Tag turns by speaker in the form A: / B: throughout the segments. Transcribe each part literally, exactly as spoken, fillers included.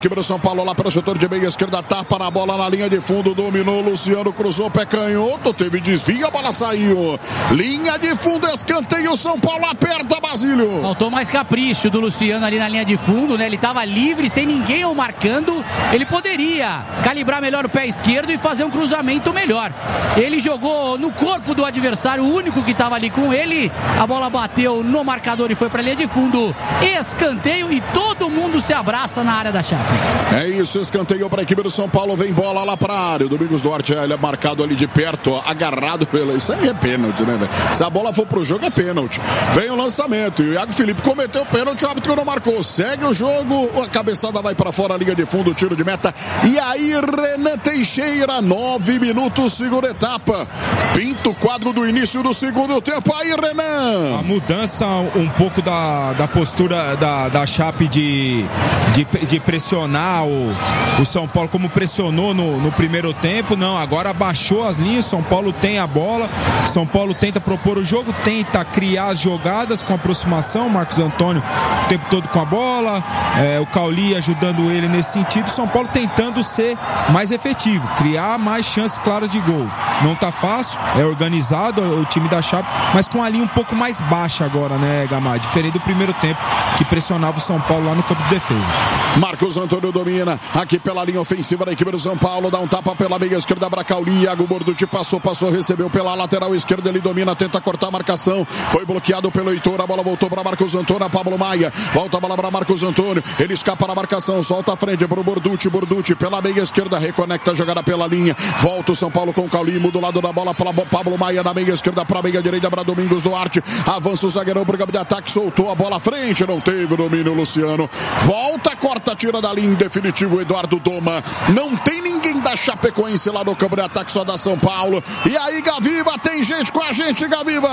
A: Equipe do São Paulo lá para o setor de meia esquerda, tapa na bola na linha de fundo, dominou, Luciano cruzou, pé canhoto, teve desvio, a bola saiu. Linha de fundo, escanteio, São Paulo aperta, Basílio.
B: Faltou mais capricho do Luciano ali na linha de fundo, né? Ele estava livre, sem ninguém o marcando. Ele poderia calibrar melhor o pé esquerdo e fazer um cruzamento melhor. Ele jogou no corpo do adversário, o único que estava ali com ele. A bola bateu no marcador e foi para a linha de fundo. Escanteio e todo mundo se abraça na área da Chape.
A: É isso, escanteio para a equipe do São Paulo, vem bola lá para a área. O Domingos Duarte, ele é marcado ali de perto, ó, agarrado pela... Isso aí é pênalti, né, velho? Se a bola for pro jogo, é pênalti. Vem o lançamento e o Iago Felipe cometeu o pênalti, o árbitro não marcou. Segue o jogo, a cabeçada vai para fora, a linha de fundo, tiro de meta. E aí, Renan Teixeira, nove minutos, segunda etapa. Pinto quadro do início do segundo tempo. Aí, Renan.
C: A mudança um pouco da, da postura da, da Chape de, de, de pressionar O, o São Paulo, como pressionou no, no primeiro tempo. Não, agora baixou as linhas. São Paulo tem a bola, São Paulo tenta propor o jogo, tenta criar as jogadas com aproximação. Marcos Antônio o tempo todo com a bola, é, o Cauli ajudando ele nesse sentido. São Paulo tentando ser mais efetivo, criar mais chances claras de gol. Não tá fácil, é organizado o time da Chape, mas com a linha um pouco mais baixa agora, né, Gamar? Diferente do primeiro tempo, que pressionava o São Paulo lá no campo de defesa.
A: Marcos Antônio domina aqui pela linha ofensiva da equipe do São Paulo, dá um tapa pela meia esquerda para Cauli. Iago Borducci passou, passou, recebeu pela lateral esquerda, ele domina, tenta cortar a marcação, foi bloqueado pelo Heitor, a bola voltou para Marcos Antônio, Pablo Maia, volta a bola para Marcos Antônio, ele escapa na marcação, solta a frente para o Borducci, Borducci pela meia esquerda, reconecta a jogada pela linha, volta o São Paulo com o Cauli, muda o lado da bola para Pablo Maia na meia esquerda, para a meia direita para Domingos Duarte, avança o zagueirão para o campo de ataque, soltou a bola à frente, não teve domínio, Luciano, volta, corta, tira da linha, definitivo Eduardo Doma, não tem ninguém da Chapecoense lá no campo de ataque, só da São Paulo. E aí, Gaviva, tem gente com a gente, Gaviva.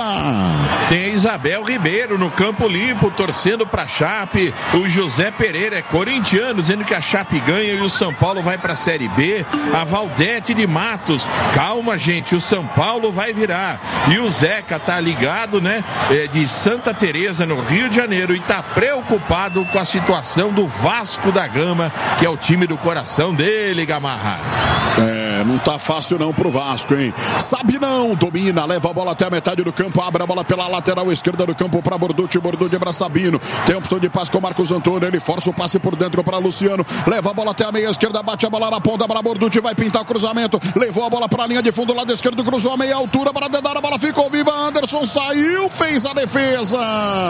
D: Tem Isabel Ribeiro no campo limpo, torcendo pra Chape. O José Pereira é corintiano, dizendo que a Chape ganha e o São Paulo vai pra Série B. A Valdete de Matos, calma, gente, o São Paulo vai virar. E o Zeca tá ligado, né, é, de Santa Teresa, no Rio de Janeiro, e tá preocupado com a situação do Vasco da Gama, que é o time do coração dele, Gamarra.
A: É, não tá fácil não pro Vasco, hein? Sabe não, domina, leva a bola até a metade do campo, abre a bola pela lateral esquerda do campo para Borducci, Borducci para Sabino, tem opção de passe com Marcos Antônio, ele força o passe por dentro para Luciano, leva a bola até a meia esquerda, bate a bola na ponta para Borducci, vai pintar o cruzamento, levou a bola para a linha de fundo, lado esquerdo, cruzou a meia altura para dedar, a bola ficou viva, Anderson saiu, fez a defesa,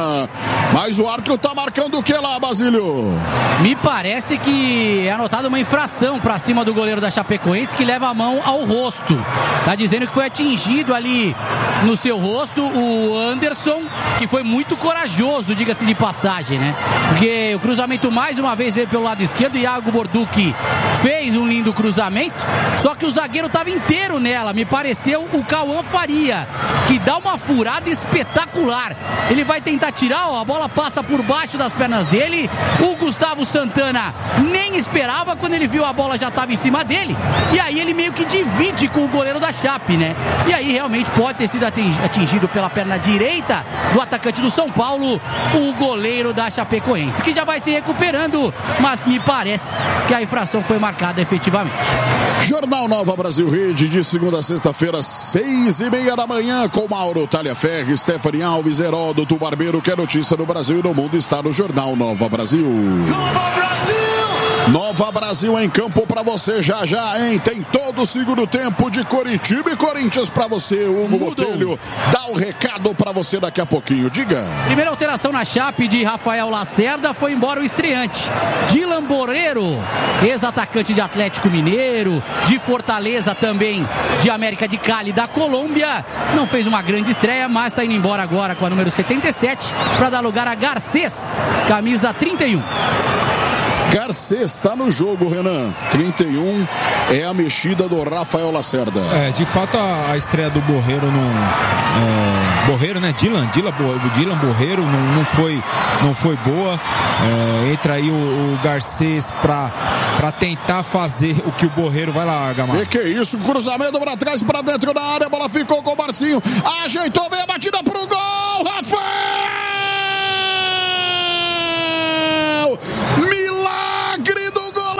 A: mas o árbitro tá marcando o que lá, Basílio?
B: Me parece que é anotada uma infração para cima do goleiro da Chapecoense, que leva a mão ao rosto. Tá dizendo que foi atingido ali no seu rosto o Anderson, que foi muito corajoso, diga-se de passagem, né? Porque o cruzamento mais uma vez veio pelo lado esquerdo, e Iago Borducci fez um lindo cruzamento, só que o zagueiro estava inteiro nela. Me pareceu o Cauã Faria, que dá uma furada espetacular. Ele vai tentar tirar, ó, a bola passa por baixo das pernas dele. O Gustavo Santana nem esperava, quando ele viu a bola já estava em cima dele, e aí ele meio que divide com o goleiro da Chape, né? E aí realmente pode ter sido atingido pela perna direita do atacante do São Paulo, o goleiro da Chapecoense, que já vai se recuperando, mas me parece que a infração foi marcada efetivamente.
A: Jornal Nova Brasil Rede, de segunda a sexta-feira, seis e meia da manhã, com Mauro Talhaferri, Stephanie Alves, Heródoto Barbeiro, que é notícia no Brasil e no mundo está no Jornal Nova Brasil.
E: Nova Brasil!
A: Nova Brasil em campo pra você já já, hein? Tem todo o segundo tempo de Coritiba e Corinthians pra você. O Hugo Botelho dá o recado pra você daqui a pouquinho. Diga.
B: Primeira alteração na Chape de Rafael Lacerda, foi embora o estreante Dylan Borreiro, ex-atacante de Atlético Mineiro, de Fortaleza também, de América de Cali, da Colômbia. Não fez uma grande estreia, mas tá indo embora agora com a número setenta e sete para dar lugar a Garcês, camisa trinta e um.
A: Garcês está no jogo, Renan. trinta e um é a mexida do Rafael Lacerda.
C: É, de fato a, a estreia do Borreiro não. É, Borreiro, né? Dylan, Dylan, Dylan Borreiro não, não, foi, não foi boa. É, entra aí o, o Garcês pra, pra tentar fazer o que o Borreiro vai lá, Gamarra.
A: E que isso, cruzamento pra trás, pra dentro da área, a bola ficou com o Marcinho. Ajeitou, veio a batida pro gol, Rafael! Milagre do gol!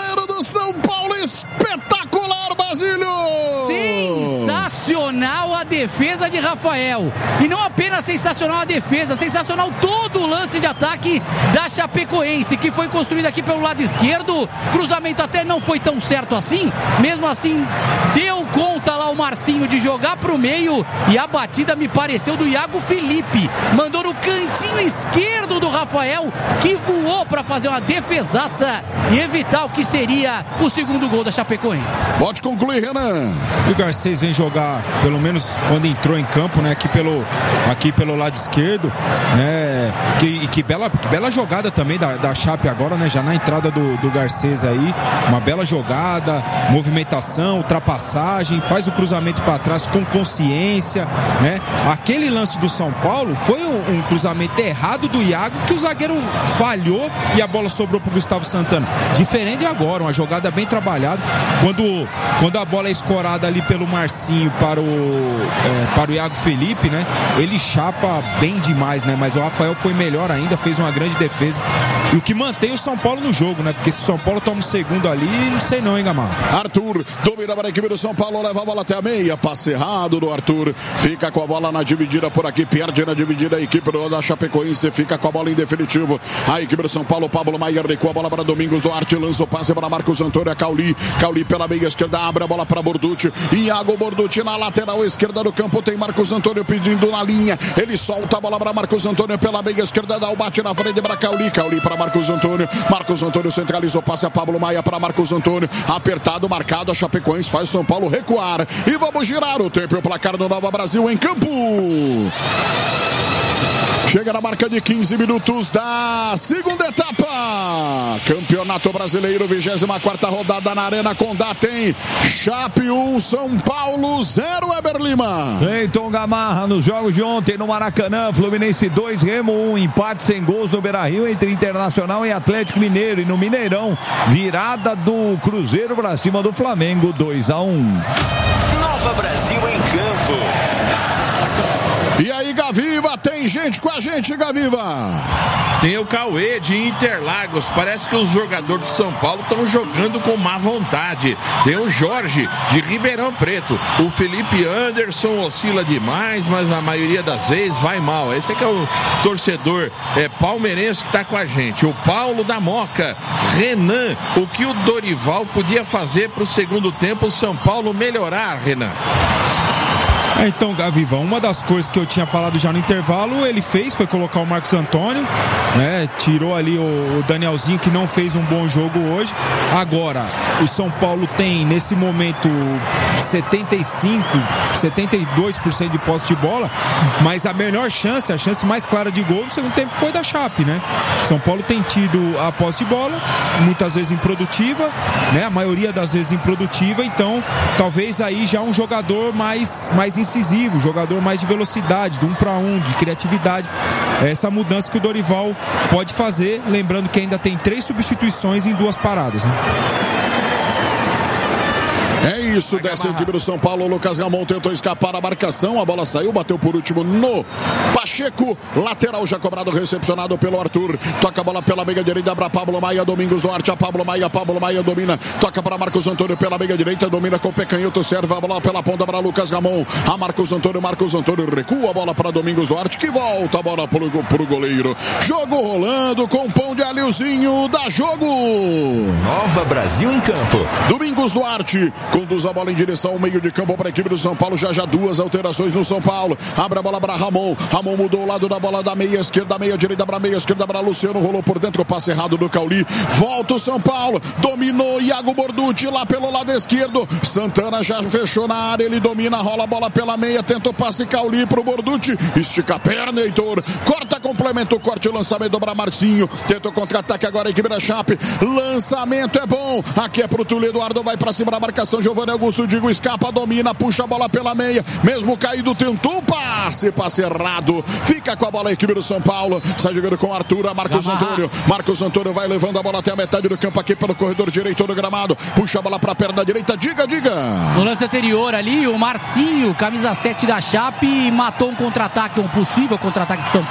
B: defesa de Rafael. E não apenas sensacional a defesa, sensacional todo o lance de ataque da Chapecoense, que foi construído aqui pelo lado esquerdo. Cruzamento até não foi tão certo assim, mesmo assim deu conta lá o Marcinho de jogar pro meio, e a batida me pareceu do Iago Felipe, mandou no cantinho esquerdo do Rafael, que voou para fazer uma defesaça e evitar o que seria o segundo gol da Chapecoense.
A: Pode concluir, Renan.
C: E o Garcês vem jogar, pelo menos quando entrou em campo, né, aqui pelo, aqui pelo lado esquerdo, né, que, que, bela, que bela jogada também da, da Chape agora, né, já na entrada do, do Garcês aí, uma bela jogada, movimentação, ultrapassagem, faz o cruzamento para trás com consciência, né, aquele lance do São Paulo foi um, um cruzamento errado do Iago, que o zagueiro falhou e a bola sobrou pro Gustavo Santana. Diferente agora, uma jogada bem trabalhada, quando, quando a bola é escorada ali pelo Marcinho para o, é, para o Iago Felipe, né, ele chapa bem demais, né, mas o Rafael foi melhor ainda, fez uma grande defesa, e o que mantém o São Paulo no jogo, né, porque se o São Paulo toma um segundo ali, não sei não, hein, Gamal.
A: Arthur domina para a equipe do São Paulo, leva a bola até a meia, passe errado do Arthur, fica com a bola na dividida por aqui, perde na dividida a equipe da Chapecoense, fica com a bola em definitivo, a equipe do São Paulo, Pablo Maia recua a bola para Domingos Duarte, lança o passe para Marcos Antônio, Cauli, Cauli pela meia esquerda, abre a bola para Borducci, Iago Borducci na lateral esquerda do campo, tem Marcos Antônio pedindo na linha, ele solta a bola para Marcos Antônio pela meia esquerda, dá o bate na frente para Cauli, Cauli para Marcos Antônio, Marcos Antônio centralizou, passe a Pablo Maia para Marcos Antônio, apertado, marcado, a Chapecoense faz São Paulo recuar, e vamos girar o tempo e o placar do Nova Brasil em campo. Chega na marca de quinze minutos da segunda etapa. Campeonato Brasileiro, vigésima quarta rodada na Arena Condá. Tem Chape um, São Paulo zero, Eber Lima.
E: Cleiton Gamarra nos jogos de ontem no Maracanã. Fluminense dois, Remo um. Empate sem gols no Beira-Rio entre Internacional e Atlético Mineiro. E no Mineirão, virada do Cruzeiro pra cima do Flamengo, dois a um.
F: Nova Brasil em campo.
A: E aí, Gaviva, tem gente com a gente, Gaviva.
D: Tem o Cauê de Interlagos. Parece que os jogadores de São Paulo estão jogando com má vontade. Tem o Jorge de Ribeirão Preto. O Felipe Anderson oscila demais, mas na maioria das vezes vai mal. Esse aqui é o torcedor é, palmeirense que está com a gente. O Paulo da Moca. Renan, o que o Dorival podia fazer para o segundo tempo o São Paulo melhorar, Renan?
C: É, então, Gaviva, uma das coisas que eu tinha falado já no intervalo, ele fez, foi colocar o Marcos Antônio, né? Tirou ali o, o Danielzinho, que não fez um bom jogo hoje. Agora, o São Paulo tem, nesse momento, setenta e cinco, setenta e dois por cento de posse de bola, mas a melhor chance, a chance mais clara de gol no segundo tempo foi da Chape, né? São Paulo tem tido a posse de bola, muitas vezes improdutiva, né? A maioria das vezes improdutiva, então, talvez aí já um jogador mais, mais incisivo, jogador mais de velocidade, de um para um, de criatividade. Essa mudança que o Dorival pode fazer, lembrando que ainda tem três substituições em duas paradas, né?
A: É isso, dessa equipe do São Paulo. O Lucas Ramon tentou escapar da marcação, a bola saiu, bateu por último no Pacheco, lateral já cobrado, recepcionado pelo Arthur, toca a bola pela meia direita para Pablo Maia, Domingos Duarte, a Pablo Maia, Pablo Maia domina, toca para Marcos Antônio pela meia direita, domina com o Pecanhoto, serve a bola pela ponta para Lucas Ramon, a Marcos Antônio, Marcos Antônio recua a bola para Domingos Duarte, que volta a bola pro, pro goleiro, jogo rolando com pão de alhozinho, dá jogo.
F: Nova Brasil em campo.
A: Domingos Duarte conduz a bola em direção ao meio de campo para a equipe do São Paulo, já já duas alterações no São Paulo, abre a bola para Ramon, Ramon mudou o lado da bola da meia esquerda, meia direita para meia esquerda para Luciano, rolou por dentro, o passe errado do Cauli, volta o São Paulo, dominou Iago Borducci lá pelo lado esquerdo, Santana já fechou na área, ele domina, rola a bola pela meia, tenta o passe Cauli pro Borducci, estica a perna, Heitor, corta, complementa o corte, lançamento para Marcinho, tenta o contra-ataque agora a equipe da Chape, lançamento é bom, aqui é pro Túlio Eduardo, vai para cima da marcação, Giovanni Augusto Digo escapa, domina, puxa a bola pela meia, mesmo caído, tentou o passe, passe errado, fica com a bola a equipe do São Paulo, sai jogando com Arthur, Marcos Antônio, Marcos Antônio vai levando a bola até a metade do campo aqui pelo corredor direito do gramado, puxa a bola para a perna direita, diga, diga.
B: No lance anterior ali, o Marcinho, camisa sete da Chape, matou um contra-ataque, um possível contra-ataque de São Paulo,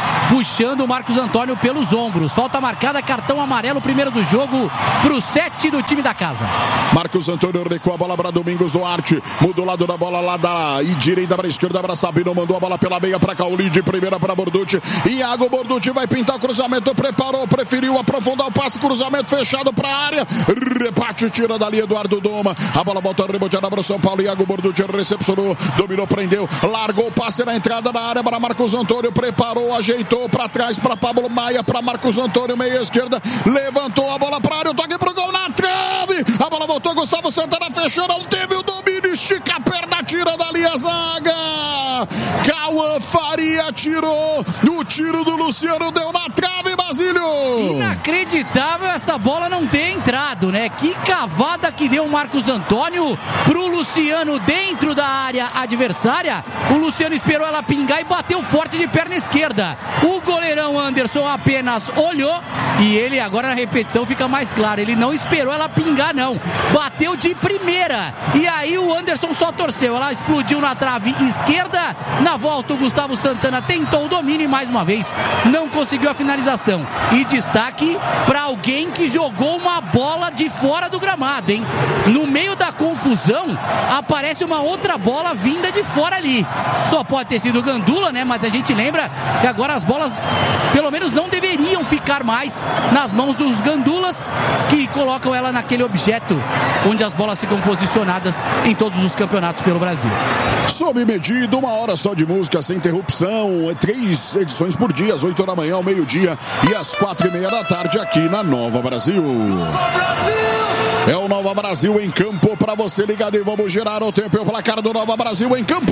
B: puxando o Marcos Antônio pelos ombros. Falta marcada, cartão amarelo, primeiro do jogo pro sete do time da casa.
A: Marcos Antônio recua a bola para Domingos Duarte, mudou o lado da bola lá da e direita para a esquerda para Sabino, mandou a bola pela meia para Cauli, de primeira para Borducci. Iago Borducci vai pintar o cruzamento, preparou, preferiu aprofundar o passe, cruzamento fechado para a área, repate, tira dali Eduardo Doma, a bola volta reboteada para o São Paulo. Iago Borducci recepcionou, dominou, prendeu, largou o passe na entrada da área para Marcos Antônio, preparou, ajeitou para trás para Pablo Maia, para Marcos Antônio, meia esquerda, levantou a bola para a área, o toque pro gol na trave, a bola voltou, Gustavo Santana fechou, não teve o domínio, estica a perna, tira dali a zaga. Cauã Faria tirou, o tiro do Luciano deu na trave, Basílio.
B: Inacreditável essa bola não ter entrado, né? Que cavada que deu o Marcos Antônio pro Luciano dentro da área adversária. O Luciano esperou ela pingar e bateu forte de perna esquerda. O goleirão Anderson apenas olhou e ele agora na repetição fica mais claro, ele não esperou ela pingar não, bateu de primeira e aí o Anderson só torceu, ela explodiu na trave esquerda. Na volta o Gustavo Santana tentou o domínio e mais uma vez não conseguiu a finalização. E destaque para alguém que jogou uma bola de fora do gramado, hein? No meio da confusão aparece uma outra bola vinda de fora ali. Só pode ter sido o Gandula, né? Mas a gente lembra que agora as bolas pelo menos não deveriam ficar mais nas mãos dos gandulas, que colocam ela naquele objeto onde as bolas ficam posicionadas em todos os campeonatos pelo Brasil.
A: Sob medida, uma hora só de música sem interrupção, três edições por dia, às oito da manhã, ao meio-dia e às quatro e meia da tarde aqui na Nova Brasil. Nova Brasil! É o Nova Brasil em campo para você ligado e vamos girar o tempo e o placar do Nova Brasil em campo.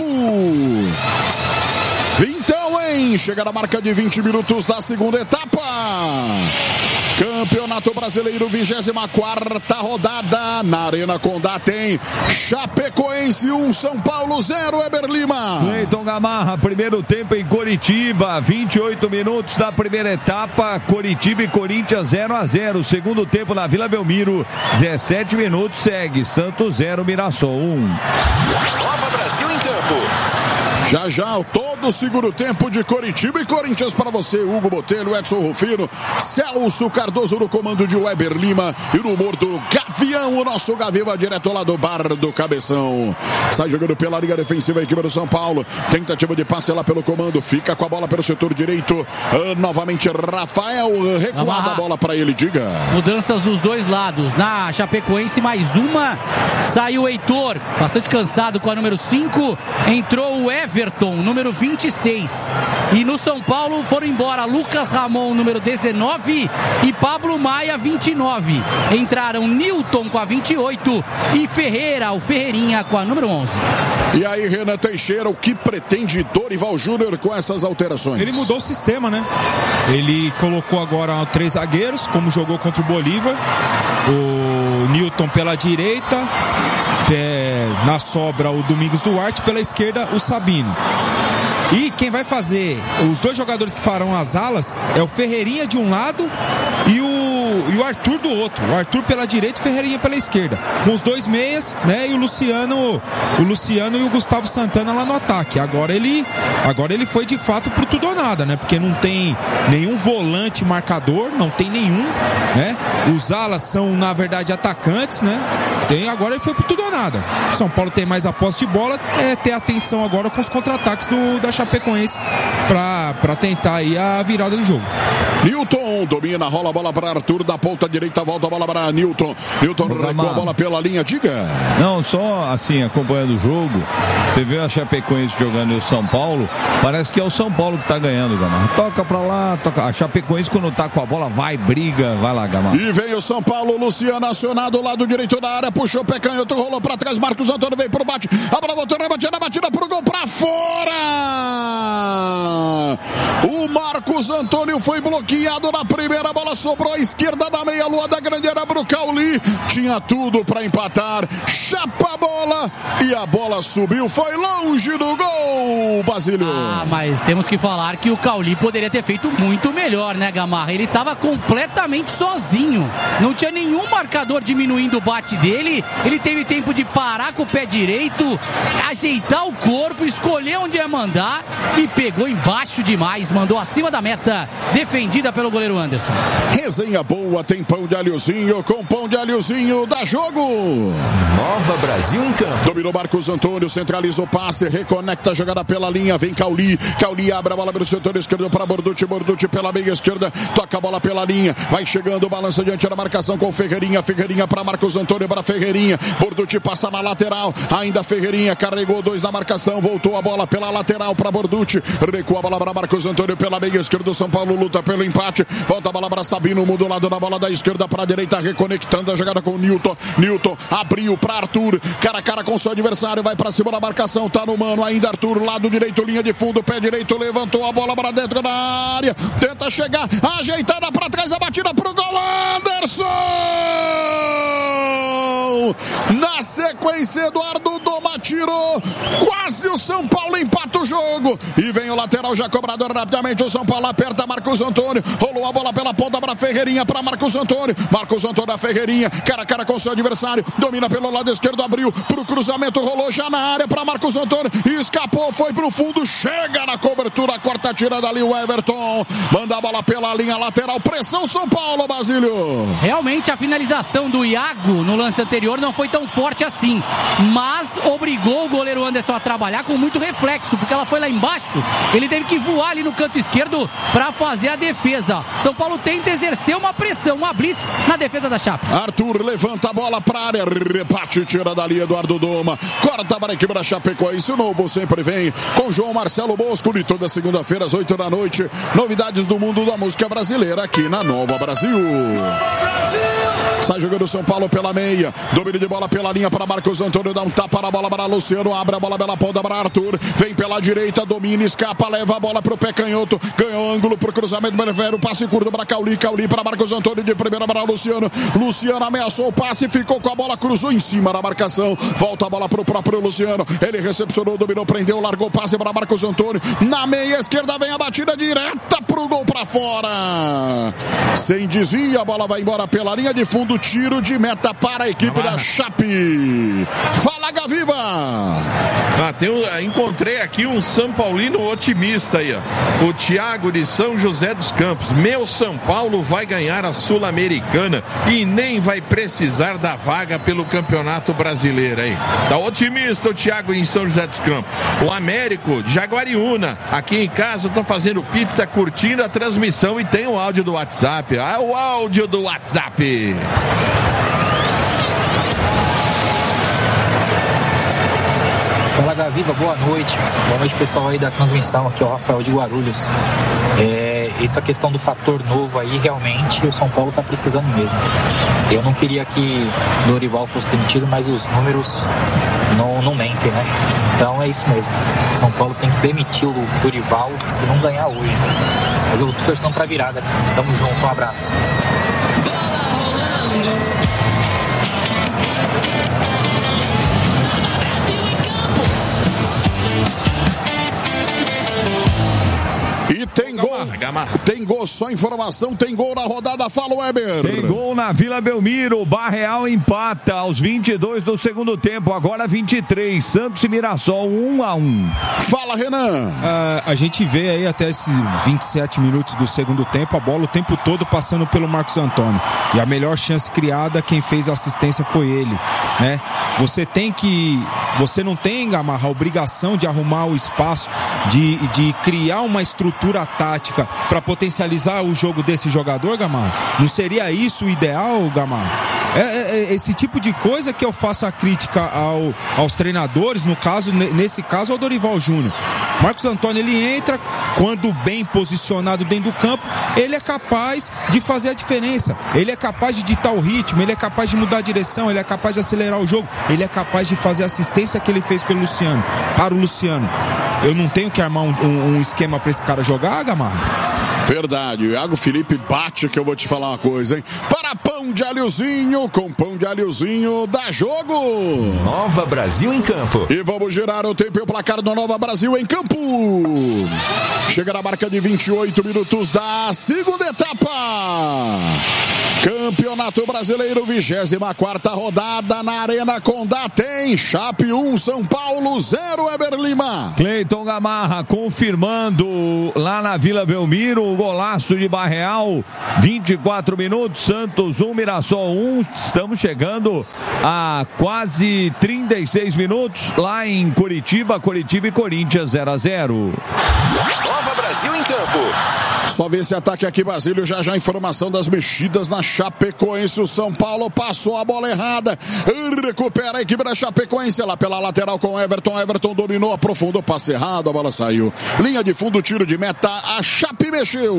A: Então, hein? Chega na marca de vinte minutos da segunda etapa. Campeonato Brasileiro, vigésima quarta rodada. Na Arena Condá tem Chapecoense um, São Paulo zero, Eber Lima.
E: Cleiton Gamarra, primeiro tempo em Coritiba, vinte e oito minutos da primeira etapa, Coritiba e Corinthians zero a zero. Segundo tempo na Vila Belmiro, dezessete minutos, segue Santos zero, Mirassol um.
F: Nova Brasil em campo.
A: Já já, todo o segundo tempo de Coritiba e Corinthians para você, Hugo Botelho, Edson Rufino, Celso Cardoso no comando de Weber Lima e no humor do Gavião, o nosso Gavião direto lá do Bar do Cabeção. Sai jogando pela linha defensiva a equipe do São Paulo, tentativa de passe lá pelo comando, fica com a bola pelo setor direito, uh, novamente Rafael, recuada a bola para ele, diga.
B: Mudanças dos dois lados, na Chapecoense mais uma, saiu o Heitor, bastante cansado com a número cinco, entrou o Everton. Everton, número vinte e seis. E no São Paulo foram embora Lucas Ramon, número dezenove, e Pablo Maia, vinte e nove. Entraram Newton com a vinte e oito e Ferreira, o Ferreirinha, com a número onze.
A: E aí, Renan Teixeira, o que pretende Dorival Júnior com essas alterações?
C: Ele mudou o sistema, né? Ele colocou agora três zagueiros, como jogou contra o Bolívar. O Newton pela direita, é, na sobra o Domingos Duarte, pela esquerda o Sabino. E quem vai fazer, os dois jogadores que farão as alas é o Ferreirinha de um lado e o e o Arthur do outro. O Arthur pela direita e o Ferreirinha pela esquerda. Com os dois meias, né? E o Luciano, o Luciano e o Gustavo Santana lá no ataque. Agora ele, agora ele foi de fato pro tudo ou nada, né? Porque não tem nenhum volante marcador, não tem nenhum, né? Os alas são, na verdade, atacantes, né? Tem, agora ele foi pro tudo ou nada. O São Paulo tem mais a posse de bola, é ter atenção agora com os contra-ataques do, da Chapecoense pra, pra tentar aí a virada do jogo.
A: Newton domina, rola a bola para Arthur da ponta direita, volta a bola para Newton. Newton recua a bola pela linha, diga.
E: Não, só assim, acompanhando o jogo, você vê a Chapecoense jogando e o São Paulo, parece que é o São Paulo que tá ganhando, Gamarra. Toca pra lá, toca. A Chapecoense quando tá com a bola, vai, briga, vai lá, Gamarra.
A: E vem o São Paulo, Luciano acionado, lado direito da área, puxou o pé canhoto, rolou pra trás, Marcos Antônio veio pro bate, a bola voltou, rebatida, batida pro gol, pra fora! O Marcos Antônio foi bloqueado na primeira, a bola sobrou à esquerda na meia-lua da grande área pro Cauli. Tinha tudo para empatar. Chapa a bola e a bola subiu. Foi longe do gol, Basílio.
B: Ah, mas temos que falar que o Cauli poderia ter feito muito melhor, né, Gamarra? Ele estava completamente sozinho. Não tinha nenhum marcador diminuindo o bate dele. Ele teve tempo de parar com o pé direito, ajeitar o corpo, escolher onde ia mandar e pegou embaixo demais. Mandou acima da meta, defendida pelo goleiro Anderson.
A: Resenha boa, tem pão de alhozinho. Com pão de alhozinho, dá jogo.
F: Nova Brasil em campo.
A: Dominou Marcos Antônio, centraliza o passe, reconecta a jogada pela linha, vem Cauli. Cauli abre a bola pelo setor esquerdo para Borducci. Borducci pela meia esquerda, toca a bola pela linha, vai chegando, balança diante da marcação com Ferreirinha. Ferreirinha para Marcos Antônio, para Ferreirinha. Borducci passa na lateral, ainda Ferreirinha, carregou dois na marcação, voltou a bola pela lateral para Borducci. Recua a bola para Marcos Antônio pela meia esquerda. São Paulo luta pelo empate, volta a bola para Sabino, muda o lado da bola da esquerda para a direita, reconectando a jogada com o Newton. Newton abriu para Arthur, cara a cara com seu adversário, vai para cima da marcação, tá no mano, ainda Arthur, lado direito, linha de fundo, pé direito, levantou a bola para dentro da área, tenta chegar, ajeitada para trás, a batida pro gol, Anderson! Na sequência, Eduardo Doma tirou, quase o São Paulo empata o jogo, e vem o lateral já cobrador rapidamente, o São Paulo aperta Marcos Antônio, rolou a bola pela ponta para Ferreirinha, para Marcos Antônio, Marcos Antônio da Ferreirinha, cara a cara com seu adversário, domina pelo lado esquerdo, abriu pro cruzamento, rolou já na área para Marcos Antônio, escapou, foi pro fundo, chega na cobertura, corta a tirada ali o Everton, manda a bola pela linha lateral, pressão São Paulo, Basílio.
B: Realmente a finalização do Iago no lance anterior não foi tão forte assim, mas obrigou o goleiro Anderson a trabalhar com muito reflexo, porque ela foi lá embaixo, ele teve que voar ali no canto esquerdo para fazer a defesa. São Paulo tenta exercer uma pressão, uma blitz na defesa da Chape.
A: Arthur levanta a bola para a área, repate, tira dali Eduardo Doma, corta para a equipe da Chapecoense. O novo sempre vem com João Marcelo Bosco, e toda segunda-feira às oito da noite, novidades do mundo da música brasileira aqui na Nova Brasil. Sai jogando São Paulo pela meia, domínio de bola pela linha para Marcos Antônio, dá um tapa na bola para Luciano, abre a bola pela ponta para Arthur, vem pela direita, domina, escapa, leva a bola pro pé canhoto, ganhou ângulo pro cruzamento, Belevero, passe curto para Cauli, Cauli para Marcos Antônio, de primeira para Luciano, Luciano ameaçou o passe, ficou com a bola, cruzou em cima da marcação, volta a bola pro próprio Luciano, ele recepcionou, dominou, prendeu, largou o passe para Marcos Antônio, na meia esquerda vem a batida direta pro gol para fora, sem desvio, a bola vai embora pela linha de fundo, tiro de meta para a equipe da Chape. Fala, Gaviva!
D: Ah, tem um, encontrei aqui um São Paulino otimista aí, ó. O Thiago de São José dos Campos. Meu São Paulo vai ganhar a Sul-Americana e nem vai precisar da vaga pelo Campeonato Brasileiro aí. Tá otimista o Thiago em São José dos Campos. O Américo de Jaguariúna, aqui em casa, tô fazendo pizza, curtindo a transmissão e tem o áudio do WhatsApp. Ah, o áudio do WhatsApp.
G: Fala, Gaviva, boa noite. Boa noite, pessoal aí da transmissão. Aqui é o Rafael de Guarulhos. É, essa questão do fator novo aí, realmente, o São Paulo tá precisando mesmo. Eu não queria que Dorival fosse demitido, mas os números não, não mentem, né? Então é isso mesmo. São Paulo tem que demitir o Dorival se não ganhar hoje. Mas eu tô torcendo pra virada. Tamo junto, um abraço.
A: E tem gol, tem gol, só informação, tem gol na rodada, fala Weber.
E: Tem gol na Vila Belmiro, Barreal empata aos vinte e dois do segundo tempo, agora vinte e três, Santos e Mirassol um a um.
A: Fala, Renan.
C: Ah, a gente vê aí até esses vinte e sete minutos do segundo tempo, a bola o tempo todo passando pelo Marcos Antônio. E a melhor chance criada, quem fez a assistência foi ele, né? Você tem que, você não tem, Gamarra, a obrigação de arrumar o espaço, de, de criar uma estrutura tática para potencializar o jogo desse jogador, Gamarra? Não seria isso o ideal, Gamarra? É, é, é esse tipo de coisa que eu faço a crítica ao, aos treinadores, no caso, nesse caso ao Dorival Júnior. Marcos Antônio, ele entra quando bem posicionado dentro do campo, ele é capaz de fazer a diferença, ele é capaz de ditar o ritmo, ele é capaz de mudar a direção, ele é capaz de acelerar o jogo, ele é capaz de fazer a assistência que ele fez pelo Luciano, para o Luciano. Eu não tenho que armar um, um, um esquema para esse cara jogar, Gamarra?
A: Verdade, o Iago Felipe bate, que eu vou te falar uma coisa, hein? Para pão de alhozinho, com pão de alhozinho, dá jogo!
F: Nova Brasil em campo.
A: E vamos girar o tempo e o placar do Nova Brasil em campo. Chega na marca de vinte e oito minutos da segunda etapa. Campeonato Brasileiro, vigésima quarta rodada na Arena Condá. Tem Chape um, São Paulo zero, Eber Lima.
E: Cleiton Gamarra confirmando lá na Vila Belmiro o golaço de Barreal. vinte e quatro minutos, Santos um, Mirassol um. Estamos chegando a quase trinta e seis minutos lá em Curitiba. Curitiba e Corinthians zero a zero.
F: Nova Brasil em campo.
A: Só vê esse ataque aqui, Basílio. Já já informação das mexidas na Chapecoense. O São Paulo passou a bola errada. Recupera a equipe da Chapecoense lá pela lateral com Everton. Everton dominou, aprofundou, passe errado, a bola saiu. Linha de fundo, tiro de meta. A Chape mexeu.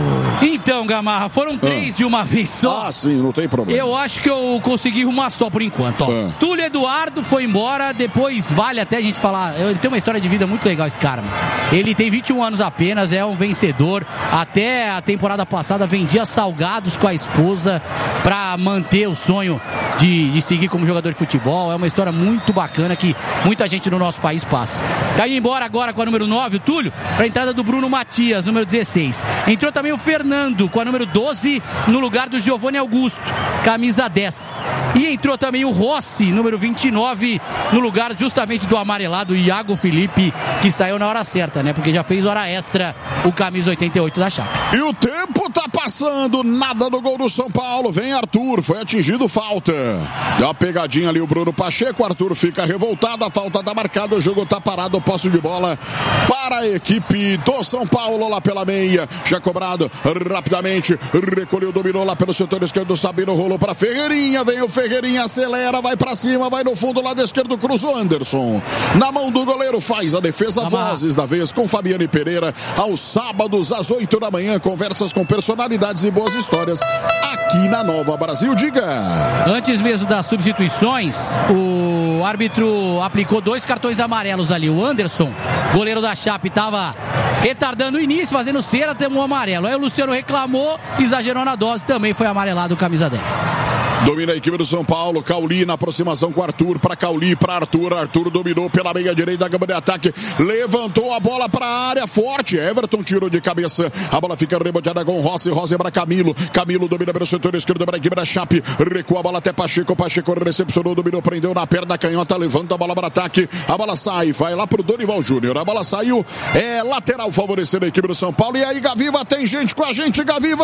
B: Então, Gamarra, foram três ah. de uma vez só.
A: Ah, sim, não tem problema.
B: Eu acho que eu consegui uma só por enquanto. Ó. Ah. Túlio Eduardo foi embora. Depois vale até a gente falar. Ele tem uma história de vida muito legal, esse cara. Mano. Ele tem vinte e um anos apenas, é um vencedor. Até a temporada passada vendia salgados com a esposa para manter o sonho de, de seguir como jogador de futebol. É uma história muito bacana que muita gente no nosso país passa. Tá indo embora agora com a número nove, o Túlio, para a entrada do Bruno Matias, número dezesseis. Entrou também o Fernando com a número doze no lugar do Giovanni Augusto, camisa dez. E entrou também o Rossi, número vinte e nove, no lugar justamente do amarelado Iago Felipe, que saiu na hora certa, né? Porque já fez hora extra o camisa oitenta e oito da Chape.
A: E o tempo tá passando, nada no gol do São Paulo. Vem Arthur, foi atingido, falta. Dá uma pegadinha ali o Bruno Pacheco, Arthur fica revoltado, a falta tá marcada, o jogo tá parado, posse de bola para a equipe do São Paulo lá pela meia. Já cobrado rapidamente, recolheu, dominou lá pelo setor esquerdo, Sabino rolou para Ferreirinha, vem o Ferreirinha, acelera, vai para cima, vai no fundo, lado esquerdo, cruzou Anderson. Na mão do goleiro, faz a defesa,
B: Vamos
A: vozes da vez com Fabiane Pereira, aos sábados às oito da manhã, conversas com personalidades e boas histórias aqui na Nova Brasil. Diga!
B: Antes mesmo das substituições, o árbitro aplicou dois cartões amarelos ali. O Anderson, goleiro da Chape, estava retardando o início, fazendo cera, tem um amarelo. Aí o Luciano reclamou, exagerou na dose, também foi amarelado o camisa dez.
A: Domina a equipe do São Paulo, Cauli na aproximação com Arthur, para Cauli, para Arthur, Arthur dominou pela meia direita da gama de ataque, levantou a bola para a área forte, Everton tirou de cabeça, a bola fica reboteada com Rossi, Rossi para Camilo, Camilo domina pelo setor esquerdo para a equipe da Chape, recua a bola até Pacheco, Pacheco recepcionou, dominou, prendeu na perna canhota, levanta a bola para ataque, a bola sai, vai lá pro Dorival Júnior, a bola saiu, é lateral favorecendo a equipe do São Paulo. E aí, Gaviva, tem gente com a gente, Gaviva?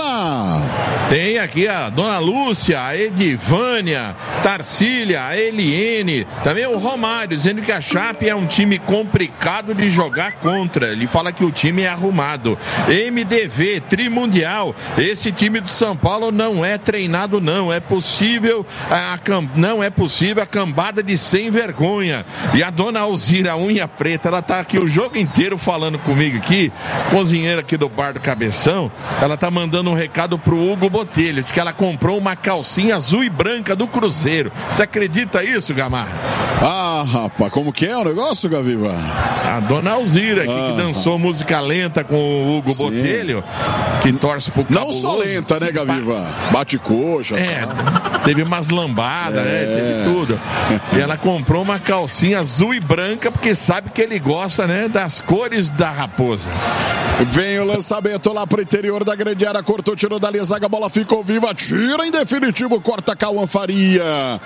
D: Tem aqui a Dona Lúcia, a Edivânia, Tarcília, a Eliene, também o Romário, dizendo que a Chape é um time complicado de jogar contra. Ele fala que o time é arrumado. M D V, Trimundial, esse time do São Paulo não é treinado não, é possível, a, não é possível a cambada de sem vergonha. E a Dona Alzira, unha preta, ela tá aqui o jogo inteiro falando comigo aqui, cozinheira aqui do Bar do Cabeção, ela tá mandando um recado pro Hugo Botelho, diz que ela comprou uma calcinha azul e branca do Cruzeiro. Você acredita isso, Gamarra?
A: Ah, rapaz, como que é o negócio, Gaviva?
D: A Dona Alzira aqui, ah, que dançou ah. música lenta com o Hugo Sim. Botelho, que torce pro
A: Não só lenta, né, Gaviva? Bate coxa.
D: É, cara. Teve umas lambadas, é. né? Teve tudo. E ela comprou uma calcinha azul e branca, porque sabe que ele gosta, né, das cores da raposa.
A: Vem o lançamento lá pro interior da grande área, cortou, tirou dali a zaga, a bola ficou viva, tira em definitivo, corta Cauã Faria.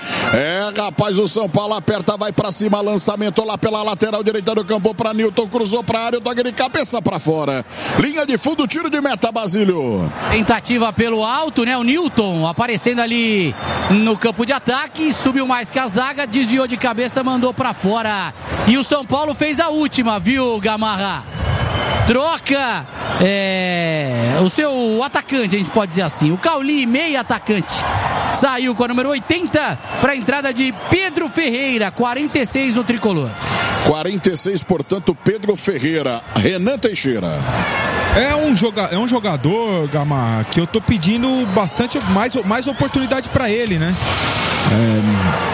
A: É, rapaz, o São Paulo aperta, vai pra cima, lançamento lá pela lateral direita do campo pra Nilton, cruzou pra área, o toque de cabeça pra fora. Linha de fundo, tiro de meta, Basílio.
B: Tentativa pelo alto, né, o Nilton aparecendo ali no campo de ataque, subiu mais que a zaga, desviou de cabeça, mandou pra fora. E o São Paulo fez a última, viu, Gamarra? Troca é, o seu atacante, a gente pode dizer assim, o Cauli, meia atacante, saiu com a número oitenta para a entrada de Pedro Ferreira, quarenta e seis no tricolor.
A: quarenta e seis, portanto, Pedro Ferreira. Renan Teixeira.
C: É um, joga, é um jogador, Gamarra, que eu tô pedindo bastante mais, mais oportunidade para ele, né? É,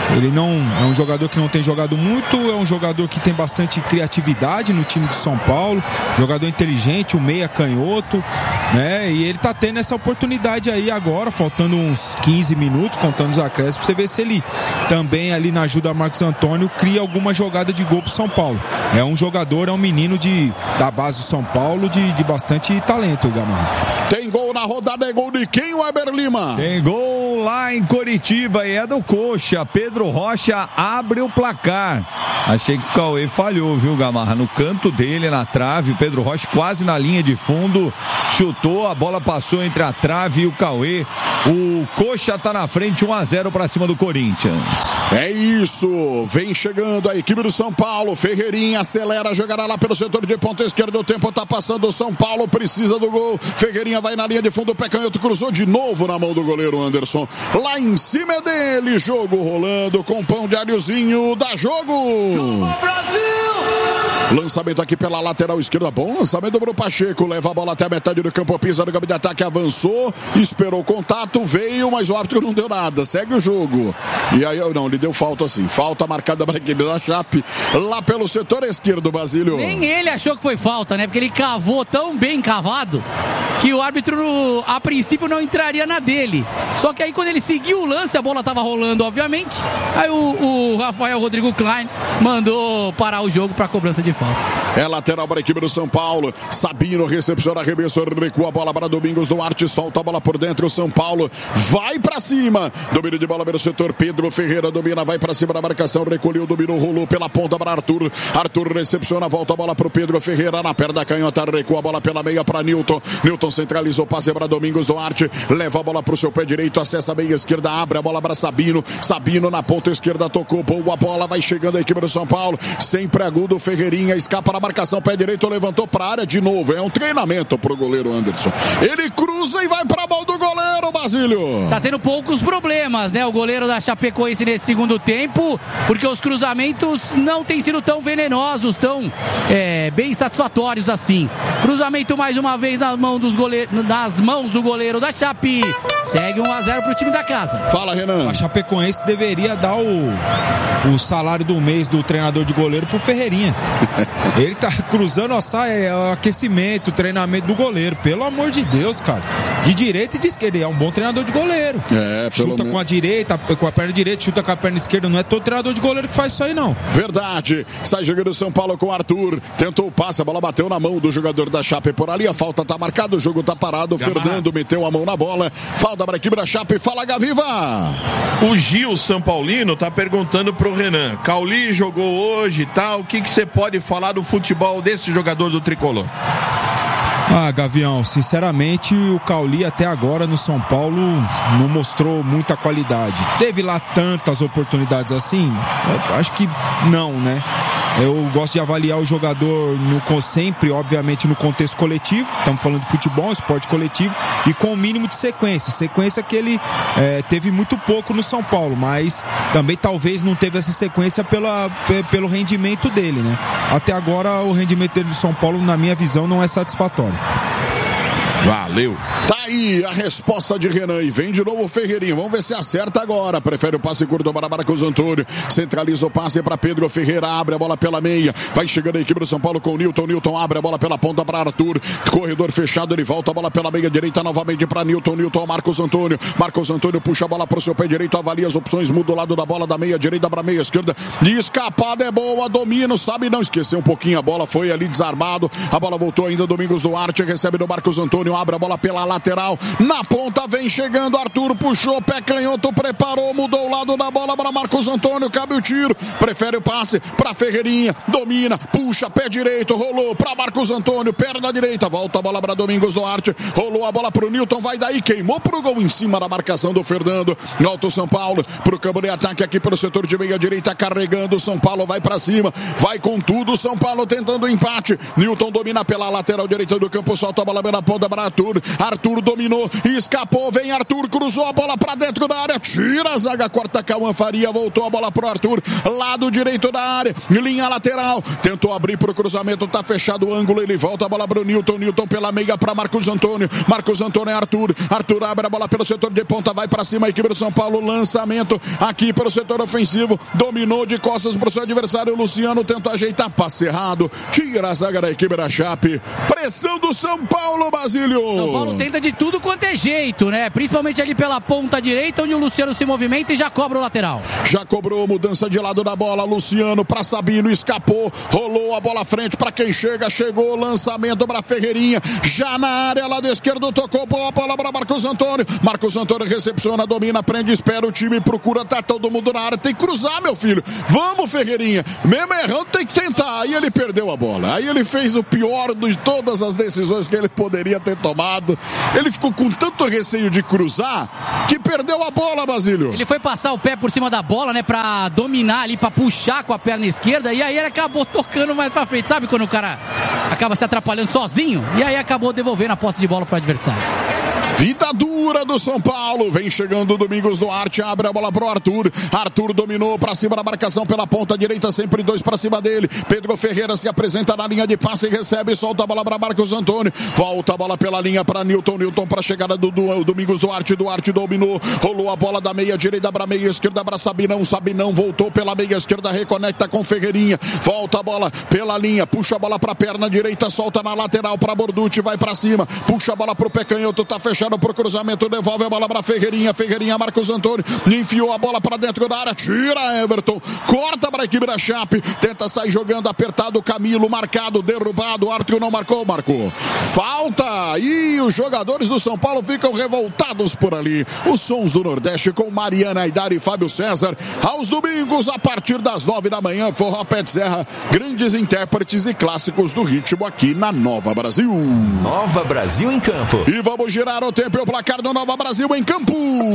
C: Ele não é um jogador que não tem jogado muito, é um jogador que tem bastante criatividade no time do São Paulo, jogador inteligente, um meia canhoto, né? E ele tá tendo essa oportunidade aí agora, faltando uns quinze minutos, contando os acréscimos, pra você ver se ele também ali na ajuda do Marcos Antônio cria alguma jogada de gol pro São Paulo. É um jogador, é um menino de, da base do São Paulo de, de bastante talento, Gamarra.
A: Tem gol na rodada, é gol de quem, Weber Lima?
E: Tem gol lá em Coritiba e é do Coxa. Pedro Rocha abre o placar. Achei que o Cauê falhou, viu, Gamarra? No canto dele, na trave, o Pedro Rocha quase na linha de fundo, chutou, a bola passou entre a trave e o Cauê. O Coxa tá na frente, um a zero pra cima do Corinthians.
A: É isso, vem chegando a equipe do São Paulo. Ferreirinha acelera, jogará lá pelo setor de ponta esquerda. O tempo tá passando, o São Paulo precisa do gol. Ferreirinha vai na linha de fundo, o pé canhoto cruzou de novo na mão do goleiro Anderson. Lá em cima é dele, jogo rolando com pão de alhozinho, dá jogo.
F: Brasil!
A: Lançamento aqui pela lateral esquerda, bom lançamento do Pacheco, leva a bola até a metade do campo, pisa no campo de ataque, avançou, esperou o contato, veio, mas o árbitro não deu nada, segue o jogo. E aí, não, ele deu falta sim, falta marcada para a equipe da Chape, lá pelo setor esquerdo, Basílio.
B: Nem ele achou que foi falta, né, porque ele cavou tão bem cavado, que o árbitro, a princípio, não entraria na dele. Só que aí, quando ele seguiu o lance, a bola estava rolando, obviamente, aí o, o Rafael Rodrigo Klein mandou parar o jogo para cobrança de falta.
A: É lateral para a equipe do São Paulo. Sabino recepciona, arremesso, recua a bola para Domingos Duarte, solta a bola por dentro. O São Paulo vai para cima. Domínio de bola pelo setor. Pedro Ferreira domina, vai para cima da marcação. Recolheu, dominou, rolou pela ponta para Arthur. Arthur recepciona, volta a bola para o Pedro Ferreira na perna da canhota. Recua a bola pela meia para Newton. Newton centralizou, passe para Domingos Duarte. Leva a bola para o seu pé direito, acessa a meia esquerda, abre a bola para Sabino. Sabino na ponta esquerda tocou, boa bola, vai chegando a equipe do São Paulo. Sempre agudo, Ferreirinha escapa na marcação, pé direito, levantou para a área de novo. É um treinamento pro goleiro Anderson. Ele cruza e vai para a mão do goleiro, Basílio.
B: Está tendo poucos problemas, né? O goleiro da Chapecoense nesse segundo tempo, porque os cruzamentos não têm sido tão venenosos, tão é, bem satisfatórios assim. Cruzamento mais uma vez nas mãos, dos goleiro, nas mãos do goleiro da Chape. Segue um a zero pro time da casa.
A: Fala, Renan.
C: A Chapecoense deveria dar o, o salário do mês do treinador de goleiro pro Ferreirinha. Ele tá cruzando a saia, é o aquecimento, o treinamento do goleiro. Pelo amor de Deus, cara. De direita e de esquerda. Ele é um bom treinador de goleiro.
A: É, pelo
C: chuta com a direita, com a perna direita, chuta com a perna esquerda. Não é todo treinador de goleiro que faz isso aí, não.
A: Verdade. Sai jogando o São Paulo com o Arthur. Tentou o passe, a bola bateu na mão do jogador da Chape por ali. A falta tá marcada, o jogo tá parado. O Fernando meteu a mão na bola. Falta para a equipe da Chape. Fala, Gaviva.
D: O Gil São Paulino tá perguntando pro Renan. Cauli jogou hoje e tal. O que que você pode falar do futebol desse jogador do Tricolor?
C: Ah, Gavião, sinceramente o Cauli até agora no São Paulo não mostrou muita qualidade. Teve lá tantas oportunidades assim? Eu acho que não, né? Eu gosto de avaliar o jogador no, sempre, obviamente, no contexto coletivo. Estamos falando de futebol, esporte coletivo, e com o mínimo de sequência. Sequência que ele é, teve muito pouco no São Paulo, mas também talvez não teve essa sequência pela, pelo rendimento dele, né? Até agora o rendimento dele do São Paulo, na minha visão, não é satisfatório.
D: Valeu.
A: Tá aí a resposta de Renan e vem de novo o Ferreirinha. Vamos ver se acerta agora. Prefere o passe curto para Marcos Antônio. Centraliza o passe para Pedro Ferreira. Abre a bola pela meia. Vai chegando a equipe do São Paulo com o Newton. Newton abre a bola pela ponta para Arthur. Corredor fechado. Ele volta a bola pela meia direita novamente para Newton. Newton, Marcos Antônio. Marcos Antônio puxa a bola para o seu pé direito. Avalia as opções. Muda o lado da bola da meia direita para meia esquerda. De escapada é boa. Domina. Sabe não esquecer um pouquinho a bola. Foi ali desarmado. A bola voltou ainda. Domingos Duarte recebe do Marcos Antônio. Abre a bola pela lateral, na ponta vem chegando Arthur, puxou, pé canhoto, preparou, mudou o lado da bola para Marcos Antônio, cabe o tiro, prefere o passe para Ferreirinha, domina, puxa, pé direito, rolou para Marcos Antônio, perna direita, volta a bola para Domingos Duarte, rolou a bola para o Newton, vai daí, queimou pro gol em cima da marcação do Fernando, volta o São Paulo pro campo de ataque aqui pelo setor de meia direita, carregando, São Paulo vai para cima, vai com tudo, São Paulo tentando o empate, Newton domina pela lateral direita do campo, solta a bola na ponta para Arthur, Arthur dominou, escapou, vem Arthur, cruzou a bola pra dentro da área, tira a zaga, corta Cauã Faria, voltou a bola pro Arthur, lado direito da área, linha lateral, tentou abrir pro cruzamento, tá fechado o ângulo, ele volta a bola pro Newton, Newton pela meia pra Marcos Antônio, Marcos Antônio é Arthur, Arthur abre a bola pelo setor de ponta, vai pra cima, a equipe do São Paulo, lançamento aqui pelo setor ofensivo, dominou de costas pro seu adversário, Luciano tentou ajeitar, passe errado, tira a zaga da equipe da Chape, pressão do São Paulo, Basílio.
B: São Paulo tenta de tudo quanto é jeito, né? Principalmente ali pela ponta direita, onde o Luciano se movimenta e já cobra o lateral.
A: Já cobrou mudança de lado da bola, Luciano para Sabino, escapou, rolou a bola à frente para quem chega, chegou, lançamento para Ferreirinha, já na área, lado esquerdo, tocou a bola para Marcos Antônio, Marcos Antônio recepciona, domina, prende, espera o time, procura, tá todo mundo na área, tem que cruzar, meu filho, vamos Ferreirinha, mesmo errando tem que tentar, aí ele perdeu a bola, aí ele fez o pior de todas as decisões que ele poderia ter tomado, ele ficou com tanto receio de cruzar, que perdeu a bola, Basílio.
B: Ele foi passar o pé por cima da bola, né, pra dominar ali, pra puxar com a perna esquerda, e aí ele acabou tocando mais pra frente, sabe quando o cara acaba se atrapalhando sozinho, e aí acabou devolvendo a posse de bola pro adversário.
A: Vida dura do São Paulo, vem chegando o Domingos Duarte, abre a bola pro Arthur, Arthur dominou pra cima da marcação pela ponta direita, sempre dois pra cima dele, Pedro Ferreira se apresenta na linha de passe, recebe, solta a bola pra Marcos Antônio, volta a bola pela linha pra Newton, Newton pra chegada do, do Domingos Duarte, Duarte dominou, rolou a bola da meia direita pra meia esquerda pra Sabinão, Sabinão voltou pela meia esquerda, reconecta com Ferreirinha, volta a bola pela linha, puxa a bola pra perna direita, solta na lateral pra Borducci, vai pra cima, puxa a bola pro pé canhoto, tá fechado pro cruzamento, devolve a bola para Ferreirinha, Ferreirinha, Marcos Antônio, enfiou a bola para dentro da área, tira Everton, corta para a equipe da Chape, tenta sair jogando, apertado, Camilo, marcado, derrubado, Arthur não marcou, marcou, falta, e os jogadores do São Paulo ficam revoltados por ali, os sons do Nordeste com Mariana Aidar e Fábio César, aos domingos a partir das nove da manhã, Forró Pet Serra, grandes intérpretes e clássicos do ritmo aqui na Nova Brasil.
F: Nova Brasil em campo.
A: E vamos girar o tempo e o placar do Nova Brasil em campo.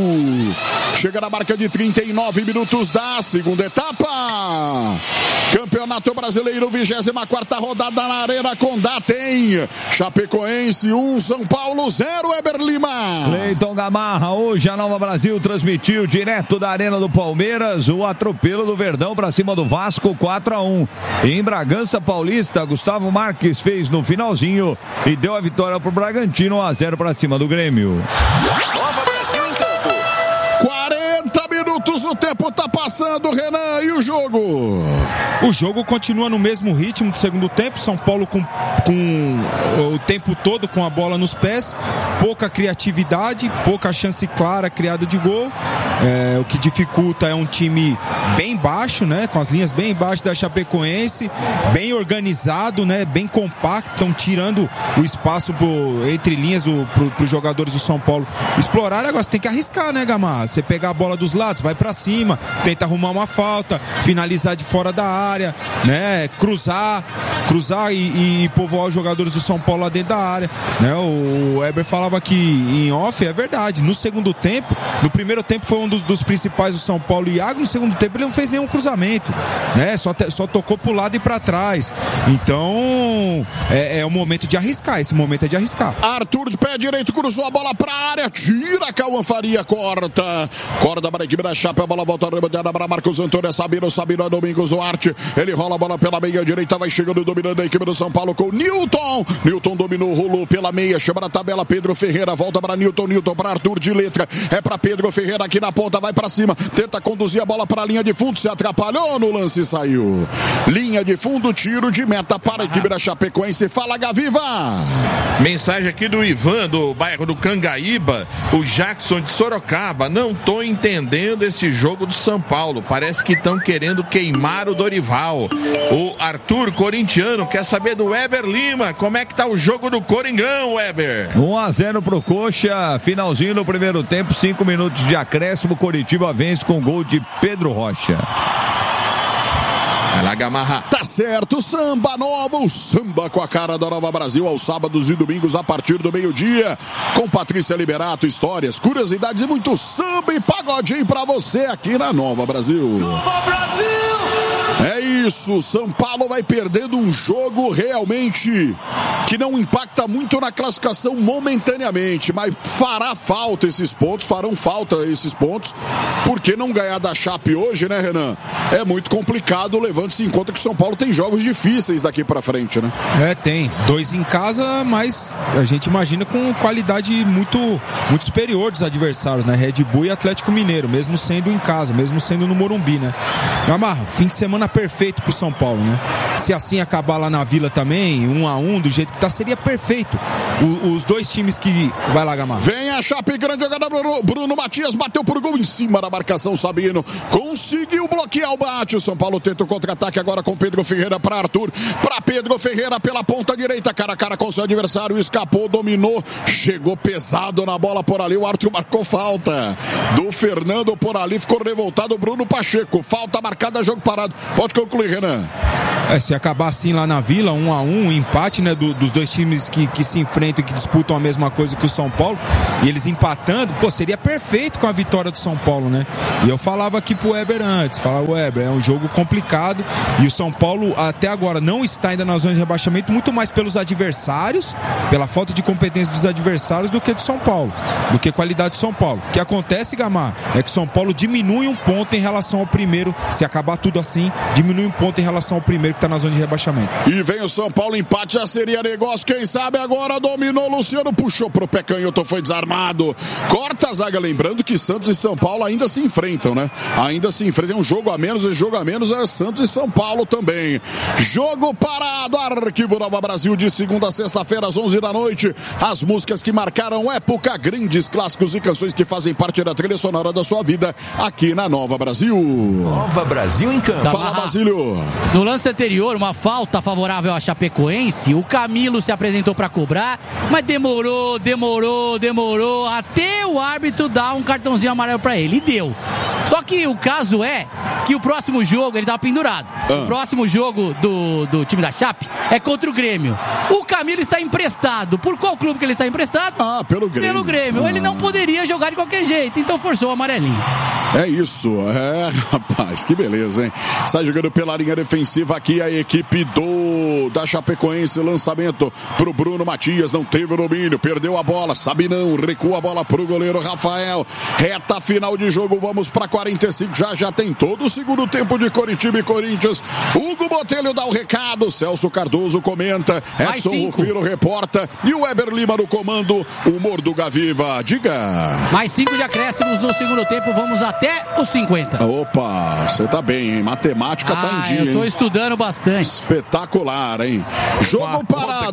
A: Chega na marca de trinta e nove minutos da segunda etapa. Campeonato Brasileiro, vigésima quarta rodada na Arena Condá tem Chapecoense um, São Paulo zero, Eber Lima.
E: Cleiton Gamarra, hoje a Nova Brasil transmitiu direto da Arena do Palmeiras o atropelo do Verdão para cima do Vasco quatro a um. Em Bragança Paulista, Gustavo Marques fez no finalzinho e deu a vitória para o Bragantino um a zero para cima do Grêmio.
F: Nova Brasil em campo.
A: quarenta minutos, o tempo tá passando, Renan, e o jogo?
C: O jogo continua no mesmo ritmo do segundo tempo, São Paulo com, com o tempo todo com a bola nos pés, pouca criatividade, pouca chance clara criada de gol, é, o que dificulta é um time bem baixo, né, com as linhas bem baixas da Chapecoense, bem organizado, né, bem compacto, estão tirando o espaço pro, entre linhas para os jogadores do São Paulo explorar. Agora você tem que arriscar, né, Gamar? Você pegar a bola dos lados, vai para cima, tenta arrumar uma falta, finalizar de fora da área, né, cruzar, cruzar e, e povoar os jogadores do São Paulo lá dentro da área, né? O Eber falava que em off, é verdade, no segundo tempo, no primeiro tempo foi um dos, dos principais do São Paulo, Iago, no segundo tempo ele não fez nenhum cruzamento, né? Só, te, só tocou pro lado e para trás. Então é, é o momento de arriscar, esse momento é de arriscar.
A: Arthur de pé direito, cruzou a bola pra área, tira Cauã Faria, corta, corta para a equipe da Chape, a bola volta a para Marcos Antônio, Sabino, Sabino, Domingos Duarte, ele rola a bola pela meia direita, vai chegando, dominando a equipe do São Paulo com Newton, Newton dominou, rolou pela meia, chama na tabela, Pedro Ferreira, volta para Newton, Newton para Arthur de letra, é para Pedro Ferreira aqui na ponta, vai para cima, tenta conduzir a bola para a linha de fundo, se atrapalhou no lance e saiu. Linha de fundo, tiro de meta para a equipe da Chapecoense. Fala, Gaviva!
D: Mensagem aqui do Ivan, do bairro do Cangaíba, o Jackson de Sorocaba, não tô entendendo esse jogo do São Paulo, parece que estão querendo queimar o Dorival. O Arthur, corintiano, quer saber do Eber Lima, como é que tá o jogo do Coringão, Weber?
E: um a zero pro Coxa, finalzinho no primeiro tempo, cinco minutos de acréscimo, Coritiba vence com gol de Pedro Rocha.
A: Vai lá, Gamarra. Tá certo, samba novo, samba com a cara da Nova Brasil aos sábados e domingos a partir do meio-dia. Com Patrícia Liberato, histórias, curiosidades e muito samba e pagodinho pra você aqui na Nova Brasil.
F: Nova Brasil!
A: É isso, São Paulo vai perdendo um jogo realmente que não impacta muito na classificação momentaneamente, mas fará falta esses pontos, farão falta esses pontos, porque não ganhar da Chape hoje, né, Renan? É muito complicado, levando-se em conta que o São Paulo tem jogos difíceis daqui pra frente, né?
C: É, tem. Dois em casa, mas a gente imagina com qualidade muito, muito superior dos adversários, né? Red Bull e Atlético Mineiro, mesmo sendo em casa, mesmo sendo no Morumbi, né? Gamarra, fim de semana perfeito pro São Paulo, né? Se assim acabar lá na Vila também, um a um, do jeito que tá, seria perfeito. O, os dois times que... Vai lá, Gamarra.
A: Vem a Chape, grande jogada, Bruno, Bruno Matias bateu por gol em cima da marcação, Sabino conseguiu bloquear o bate. O São Paulo tenta o contra-ataque agora com Pedro Ferreira para Arthur, para Pedro Ferreira pela ponta direita, cara a cara com seu adversário, escapou, dominou, chegou pesado na bola por ali, o árbitro marcou falta do Fernando por ali, ficou revoltado o Bruno Pacheco, falta marcada, jogo parado. Pode concluir, Renan.
C: É, se acabar assim lá na Vila, um a um, um empate, né, do, dos dois times que, que se enfrentam e que disputam a mesma coisa que o São Paulo, e eles empatando, pô, seria perfeito com a vitória do São Paulo, né? E eu falava aqui pro Weber antes, falava, Weber, é um jogo complicado, e o São Paulo até agora não está ainda na zona de rebaixamento, muito mais pelos adversários, pela falta de competência dos adversários, do que do São Paulo, do que qualidade do São Paulo. O que acontece, Gamar, é que o São Paulo diminui um ponto em relação ao primeiro, se acabar tudo assim, diminui um ponto em relação ao primeiro que está na zona de rebaixamento.
A: E vem o São Paulo, empate já seria negócio, quem sabe agora dominou, Luciano puxou pro pé canhoto, foi desarmado, corta a zaga, lembrando que Santos e São Paulo ainda se enfrentam, né? Ainda se enfrentam, um jogo a menos, e jogo a menos é Santos e São Paulo também. Jogo parado, Arquivo Nova Brasil, de segunda a sexta-feira às onze da noite, as músicas que marcaram época, grandes clássicos e canções que fazem parte da trilha sonora da sua vida, aqui na Nova Brasil.
F: Nova Brasil em campo.
A: Fala, Basílio.
B: No lance anterior, uma falta favorável à Chapecoense, o Camilo se apresentou para cobrar, mas demorou, demorou, demorou, até o árbitro dar um cartãozinho amarelo para ele, e deu. Só que o caso é que o próximo jogo, ele tava pendurado, ah. o próximo jogo do, do time da Chape é contra o Grêmio. O Camilo está emprestado. Por qual clube que ele está emprestado?
A: Ah, pelo Grêmio.
B: Pelo Grêmio. Ah. Ele não poderia jogar de qualquer jeito, então forçou o amarelinho.
A: É isso, é, rapaz, que beleza, hein? Sai jogando pela linha defensiva aqui a equipe do da Chapecoense, lançamento pro Bruno Matias, não teve o domínio, perdeu a bola, Sabinão, recua a bola pro goleiro Rafael, reta final de jogo, vamos pra quarenta e cinco, já já tem todo o segundo tempo de Coritiba e Corinthians. Hugo Botelho dá o recado, Celso Cardoso comenta, Edson Rufino reporta e o Weber Lima no comando, humor do Gaviva, diga.
B: Mais cinco de acréscimos no segundo tempo, vamos até os cinquenta.
A: Opa, você tá bem, hein? Matemática ah, tá em dia,
B: eu tô
A: hein?
B: estudando bastante.
A: Espetacular, hein? Jogo parado.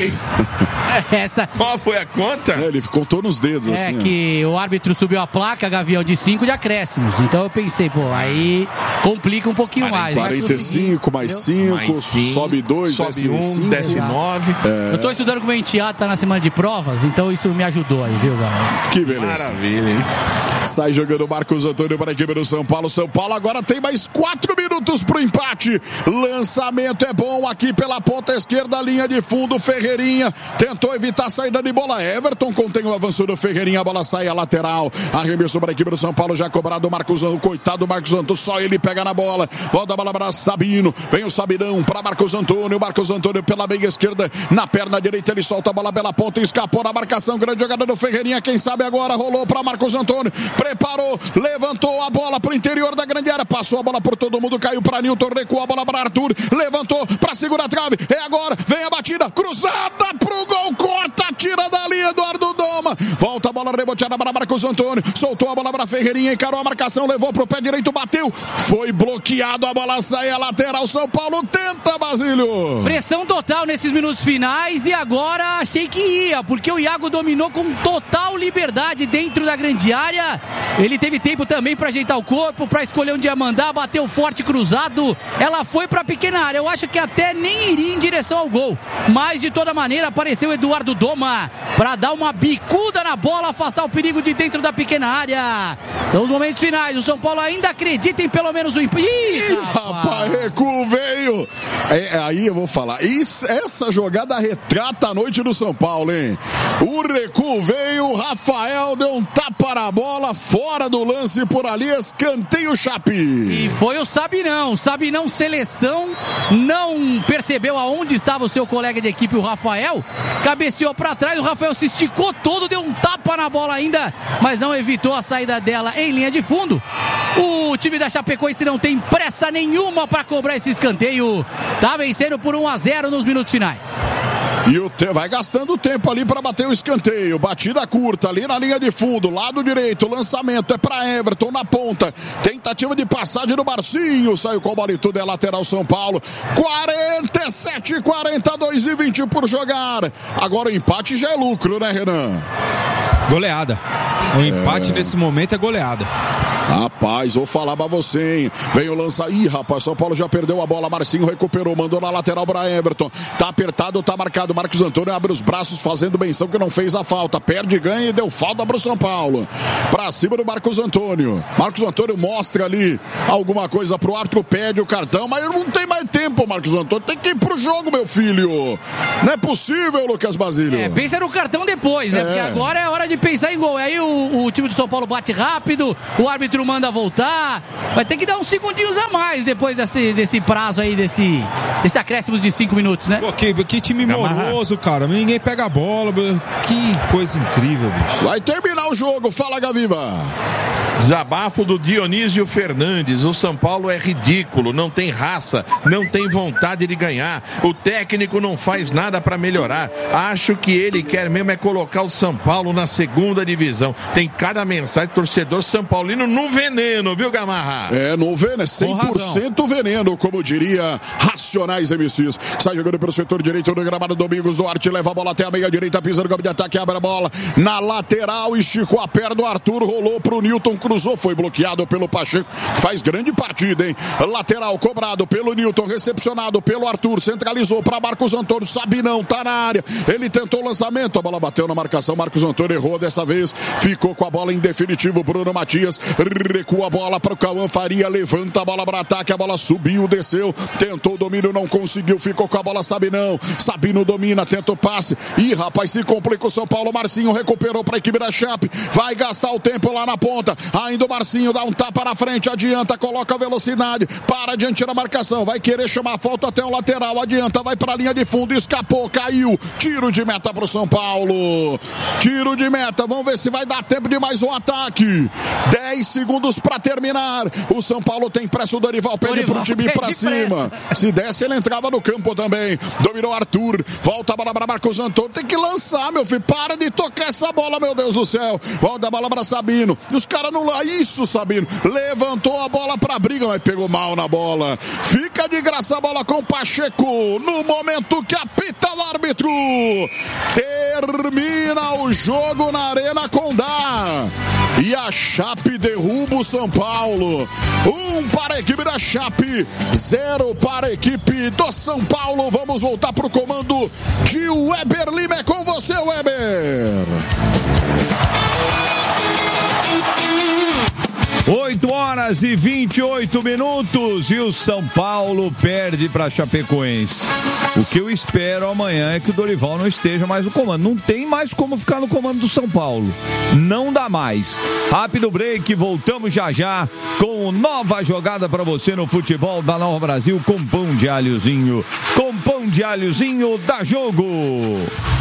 B: Essa...
D: Qual foi a conta?
A: É, ele contou nos dedos,
B: é
A: assim.
B: É que ó. o árbitro subiu a placa, Gavião, de cinco de acréscimos. Então eu pensei, pô, aí complica um pouquinho mais.
A: quarenta e cinco mais cinco, sobe dois,
D: sobe um, desce nove.
A: É.
B: Eu tô estudando com o meu enteado, tá na semana de provas, então isso me ajudou aí, viu, galera?
A: Que beleza.
D: Maravilha, hein?
A: Sai jogando Marcos Antônio para a equipe do São Paulo. São Paulo agora tem mais quatro minutos pro empate. Lançamento é bom aqui pela ponta esquerda, linha de fundo, Ferreirinha tentou evitar a saída de bola. Everton contém o avanço do Ferreirinha, a bola sai a lateral. Arremesso para a equipe do São Paulo, já cobrado o Marcos Antônio. Coitado do Marcos Antônio, só ele pega na bola. Volta a bola para Sabino. Vem o Sabinão para Marcos Antônio. Marcos Antônio pela meia esquerda, na perna direita ele solta a bola pela ponta, escapou na marcação. Grande jogada do Ferreirinha, quem sabe agora rolou para Marcos Antônio. Preparou, levantou a bola pro interior da grande área, passou a bola por todo mundo, caiu para Nilton, recuou a bola para Arthur, levantou para segurar a trave, é agora, vem a batida, cruzada pro gol, corta, tira dali Eduardo Doma, volta a bola reboteada para Marcos Antônio, soltou a bola para Ferreirinha, encarou a marcação, levou pro pé direito, bateu, foi bloqueado, a bola sai a lateral, São Paulo tenta, Basílio.
B: Pressão total nesses minutos finais e agora achei que ia, porque o Iago dominou com total liberdade dentro da grande área. Ele teve tempo também para ajeitar o corpo, para escolher onde ia mandar, bateu forte cruzado, ela foi para a pequena área, eu acho que até nem iria em direção ao gol, mas de toda maneira apareceu Eduardo Doma para dar uma bicuda na bola, afastar o perigo de dentro da pequena área. São os momentos finais, o São Paulo ainda acredita em pelo menos o empate.
A: Ih, rapaz, recuo veio. É, aí eu vou falar, isso, essa jogada retrata a noite do São Paulo, hein? O recuo veio, o Rafael deu um tapa na bola, bola fora do lance por ali, escanteio Chape.
B: E foi o Sabinão, o Sabinão seleção, não percebeu aonde estava o seu colega de equipe, o Rafael, cabeceou para trás, o Rafael se esticou todo, deu um tapa na bola ainda, mas não evitou a saída dela em linha de fundo. O time da Chapecoense não tem pressa nenhuma para cobrar esse escanteio, tá vencendo por um a zero nos minutos finais.
A: E o te... vai gastando tempo ali para bater o escanteio. Batida curta ali na linha de fundo, lado direito, lançamento é para Everton na ponta. Tentativa de passagem do Marcinho, saiu com a bola e tudo, é lateral São Paulo. quarenta e sete, quarenta e dois e vinte por jogar. Agora o empate já é lucro, né, Renan?
C: Goleada. O empate é... nesse momento é goleada.
A: Rapaz, vou falar pra você, hein? Vem o lança. Ih, rapaz, São Paulo já perdeu a bola. Marcinho recuperou, mandou na lateral pra Everton. Tá apertado, tá marcado. Marcos Antônio abre os braços, fazendo benção que não fez a falta. Perde, ganha e deu falta pro São Paulo. Pra cima do Marcos Antônio. Marcos Antônio mostra ali alguma coisa pro Arthur, pede o cartão, mas não tem mais tempo, Marcos Antônio. Tem que ir pro jogo, meu filho. Não é possível, Lucas Basílio.
B: É, pensa no cartão depois, né? É. Porque agora é hora de pensar em gol. Aí o, o time de São Paulo bate rápido, o árbitro manda voltar, vai ter que dar uns segundinhos a mais depois desse, desse prazo aí, desse, desse acréscimo de cinco minutos, né?
C: Pô, que, que time moroso, cara, ninguém pega a bola, que coisa incrível, bicho.
A: Vai terminar o jogo, fala Gaviva.
D: Desabafo do Dionísio Fernandes. O São Paulo é ridículo, não tem raça, não tem vontade de ganhar. O técnico não faz nada para melhorar. Acho que ele quer mesmo é colocar o São Paulo na segunda divisão. Tem cada mensagem, torcedor São Paulino no veneno, viu, Gamarra?
A: É, no veneno, é cem por cento veneno, como diria Racionais M Cs. Sai jogando pelo setor direito do gramado. Domingos Duarte leva a bola até a meia direita, pisa no campo de ataque, abre a bola na lateral, esticou a perna do Arthur, rolou pro Newton, cruzou, foi bloqueado pelo Pacheco, faz grande partida, hein? Lateral cobrado pelo Newton, recepcionado pelo Arthur, centralizou para Marcos Antônio, Sabinão tá na área, ele tentou o lançamento, a bola bateu na marcação, Marcos Antônio errou dessa vez, ficou com a bola em definitivo, Bruno Matias recua a bola para o Cauã Faria, levanta a bola para ataque, a bola subiu, desceu, tentou o domínio, não conseguiu, ficou com a bola Sabinão, Sabino domina, tenta o passe, ih rapaz, se complica o São Paulo, Marcinho recuperou para a equipe da Chape, vai gastar o tempo lá na ponta, ainda o Marcinho dá um tapa na frente, adianta, coloca a velocidade, para diante da marcação, vai querer chamar a falta até o lateral, adianta, vai para a linha de fundo, escapou, caiu, tiro de meta para o São Paulo, tiro de meta, vamos ver se vai dar tempo de mais um ataque, dez segundos para terminar, o São Paulo tem pressa, o Dorival pede pro time ir para cima, se desse ele entrava no campo também, dominou Arthur, volta a bola para Marcos Antônio, tem que lançar, meu filho, para de tocar essa bola, meu Deus do céu, volta a bola para Sabino, e os caras não lá, isso Sabino, levantou a bola pra briga, mas pegou mal na bola, fica de graça a bola com Pacheco, no momento que apita o árbitro, termina o jogo na Arena Condá, e a Chape derruba o São Paulo, um para a equipe da Chape, zero para a equipe do São Paulo, vamos voltar pro comando de Weber Lima, é com você, Weber.
E: oito horas e vinte e oito minutos e o São Paulo perde para a Chapecoense. O que eu espero amanhã é que o Dorival não esteja mais no comando. Não tem mais como ficar no comando do São Paulo. Não dá mais. Rápido break, voltamos já já com nova jogada para você no futebol da Nova Brasil com pão de alhozinho. Com pão de alhozinho, dá jogo.